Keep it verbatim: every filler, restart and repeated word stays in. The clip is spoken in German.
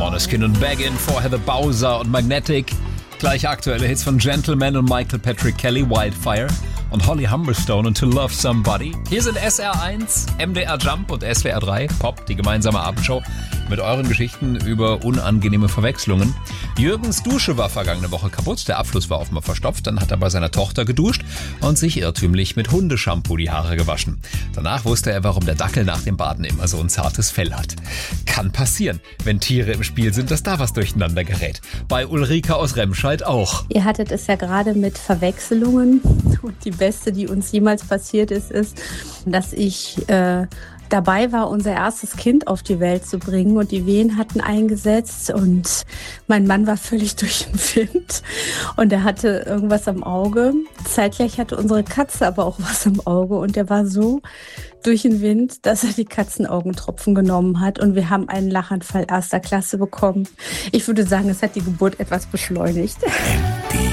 Måneskin und Baggin, vorher The Bowser und Magnetic. Gleiche aktuelle Hits von Gentleman und Michael Patrick Kelly, Wildfire. Und Holly Humberstone und To Love Somebody. Hier sind S R eins, M D R Jump und S W R drei, Pop, die gemeinsame Abendshow mit euren Geschichten über unangenehme Verwechslungen. Jürgens Dusche war vergangene Woche kaputt, der Abfluss war offenbar verstopft, dann hat er bei seiner Tochter geduscht und sich irrtümlich mit Hundeshampoo die Haare gewaschen. Danach wusste er, warum der Dackel nach dem Baden immer so ein zartes Fell hat. Kann passieren, wenn Tiere im Spiel sind, dass da was durcheinander gerät. Bei Ulrike aus Remscheid auch. Ihr hattet es ja gerade mit Verwechslungen und die beste, die uns jemals passiert ist, ist, dass ich äh, dabei war, unser erstes Kind auf die Welt zu bringen und die Wehen hatten eingesetzt und mein Mann war völlig durch den Wind und er hatte irgendwas am Auge. Zeitgleich hatte unsere Katze aber auch was am Auge und er war so durch den Wind, dass er die Katzenaugentropfen genommen hat und wir haben einen Lachanfall erster Klasse bekommen. Ich würde sagen, es hat die Geburt etwas beschleunigt.